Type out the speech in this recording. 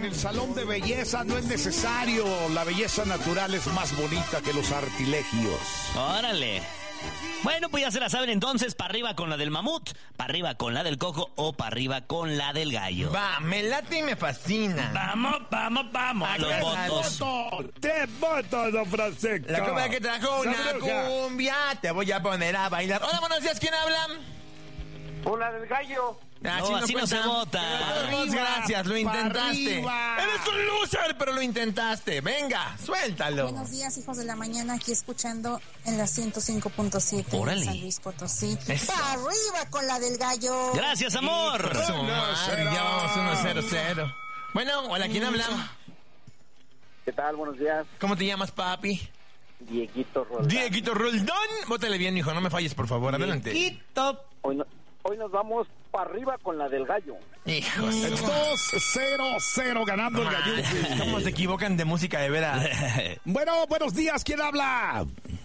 en el salón de belleza no es necesario. La belleza natural es más bonita que los artilegios. Órale. Bueno, pues ya se la saben entonces, para arriba con la del mamut, para arriba con la del coco o para arriba con la del gallo. Va, me late y me fascina. Vamos. A los votos. ¡Te voto, don Francisco! La copa que trajo una cumbia, te voy a poner a bailar. Hola, buenos días, ¿quién habla? Hola del gallo. No, así no se vota. Gracias, lo intentaste. arriba. Eres un loser, pero lo intentaste. Venga, suéltalo. Buenos días, hijos de la mañana, aquí escuchando en la 105.7 Órale. de San Luis Potosí. Eso. ¡Pa' arriba con la del gallo! Gracias, amor. Su madre, ya vamos 1-0-0. Bueno, hola, ¿quién habla? ¿Qué tal? Buenos días. ¿Cómo te llamas, papi? Dieguito Roldán. Dieguito Roldán. Bótale bien, hijo, no me falles, por favor. Adelante. Hoy nos vamos para arriba con la del gallo. Hijos. 2-0-0 ganando el gallo. ¿Cómo se equivocan de música de veras? Bueno, buenos días, ¿quién habla?